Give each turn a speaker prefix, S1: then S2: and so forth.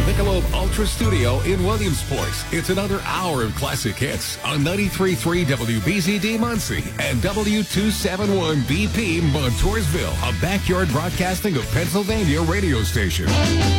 S1: the Michelob Ultra Studio in Williamsport. It's another hour of classic hits on 93.3 WBZD Muncie and W271BP Montoursville, a backyard broadcasting of Pennsylvania radio station.